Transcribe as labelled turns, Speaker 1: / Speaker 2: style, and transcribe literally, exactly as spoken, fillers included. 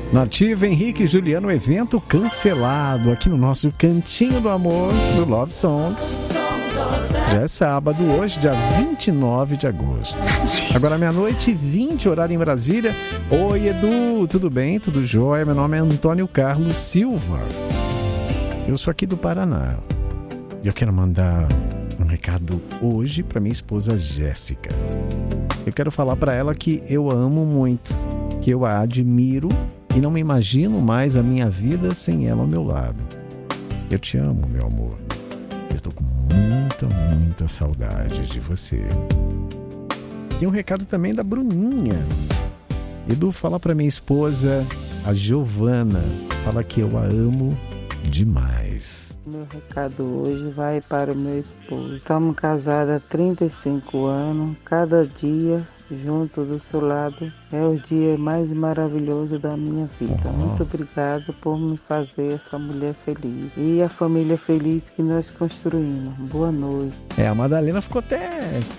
Speaker 1: Nativa, Henrique e Juliano, evento cancelado aqui no nosso Cantinho do Amor do Love Songs. Já é sábado, hoje, dia vinte e nove de agosto. Agora meia-noite e vinte, horário em Brasília. Oi, Edu, tudo bem? Tudo jóia? Meu nome é Antônio Carlos Silva. Eu sou aqui do Paraná. E eu quero mandar um recado hoje para minha esposa Jéssica. Eu quero falar para ela que eu a amo muito, que eu a admiro e não me imagino mais a minha vida sem ela ao meu lado. Eu te amo, meu amor. Eu tô com muita, muita saudade de você. Tem um recado também da Bruninha. Edu, fala pra minha esposa, a Giovana, fala que eu a amo demais.
Speaker 2: Meu recado hoje vai para o meu esposo. Estamos casados há trinta e cinco anos. Cada dia junto do seu lado é o dia mais maravilhoso da minha vida. Oh. Muito obrigado por me fazer essa mulher feliz e a família feliz que nós construímos. Boa noite.
Speaker 1: É, a Madalena ficou até